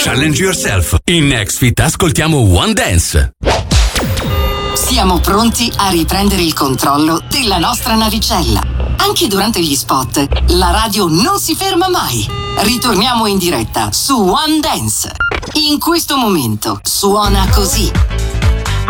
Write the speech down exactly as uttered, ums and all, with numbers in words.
Challenge yourself. In Nextfit ascoltiamo One Dance. Siamo pronti a riprendere il controllo della nostra navicella. Anche durante gli spot, la radio non si ferma mai. Ritorniamo in diretta su One Dance. In questo momento suona così.